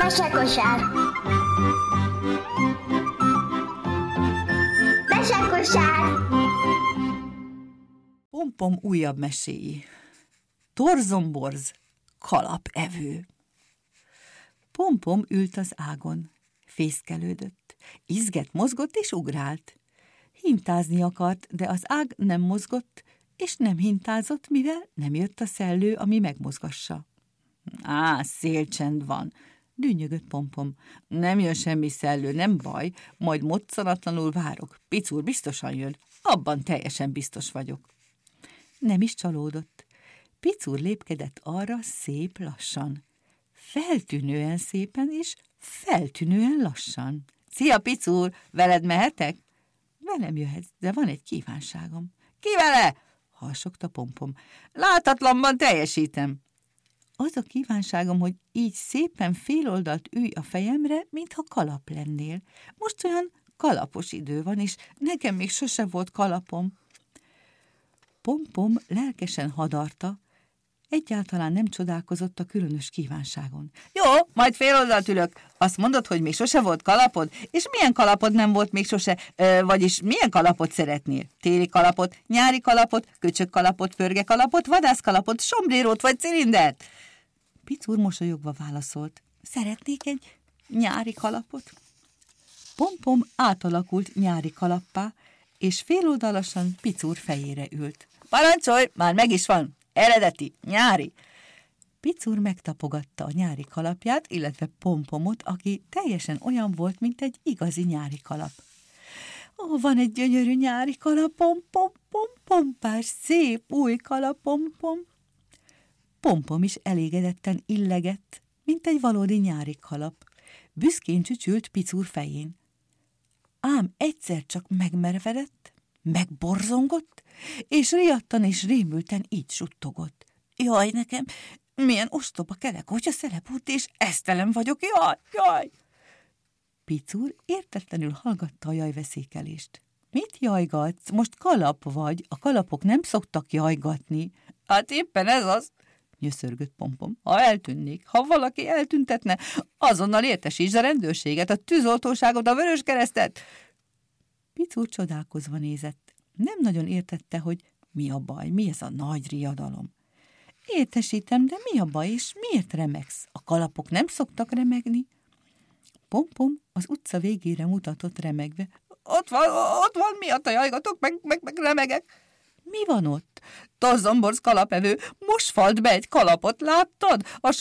Mesekosár. Mesekosár. Pompom újabb meséi. Torzomborz, kalapevő. Pompom ült az ágon. Fészkelődött. Izget mozgott és ugrált. Hintázni akart, de az ág nem mozgott, és nem hintázott, mivel nem jött a szellő, ami megmozgassa. Szélcsend van, dünnyögött Pompom. Nem jön semmi szellő, nem baj, majd moccanatlanul várok. Picúr biztosan jön, abban teljesen biztos vagyok. Nem is csalódott. Picúr lépkedett arra szép lassan. Feltűnően szépen és feltűnően lassan. Szia, Picúr, veled mehetek? Velem jöhetsz, de van egy kívánságom. Ki vele? Harsogta Pompom. Láthatlanban teljesítem. Az a kívánságom, hogy így szépen féloldalt ülj a fejemre, mintha kalap lennél. Most olyan kalapos idő van, és nekem még sose volt kalapom. Pompom lelkesen hadarta, egyáltalán nem csodálkozott a különös kívánságon. Jó, majd féloldalt ülök. Azt mondod, hogy még sose volt kalapod? És milyen kalapod nem volt még sose? Vagyis milyen kalapot szeretnél? Téli kalapot, nyári kalapot, köcsög kalapot, pörge kalapot, vadász kalapot, sombrérót vagy cilindert? Picúr mosolyogva válaszolt. Szeretnék egy nyári kalapot. Pompom átalakult nyári kalappá, és féloldalasan Picúr fejére ült. Parancsolj, már meg is van! Eredeti, nyári! Picúr megtapogatta a nyári kalapját, illetve Pompomot, aki teljesen olyan volt, mint egy igazi nyári kalap. Van egy gyönyörű nyári kalapom, pompás, szép új kalapom. Pompom is elégedetten illegett, mint egy valódi nyári kalap. Büszkén csücsült Picúr fején. Ám egyszer csak megmervedett, megborzongott, és riadtan és rémülten így suttogott. Jaj, nekem, milyen ostoba kelek, hogyha szelepút, és esztelen vagyok, jaj! Picúr értetlenül hallgatta a jajveszékelést. Mit jajgatsz? Most kalap vagy, a kalapok nem szoktak jajgatni. Hát éppen ez az, nyöszörgött Pompom. Ha eltűnnék, ha valaki eltüntetne, azonnal értesítsd a rendőrséget, a tűzoltóságot, a Vöröskeresztet. Picúr csodálkozva nézett. Nem nagyon értette, hogy mi a baj, mi ez a nagy riadalom. Értesítem, de mi a baj, és miért remegsz? A kalapok nem szoktak remegni. Pompom az utca végére mutatott remegve. Ott van, miatt jajgatok, meg remegek. Mi van ott? Torzomborz kalapevő, most falt be egy kalapot, láttad? A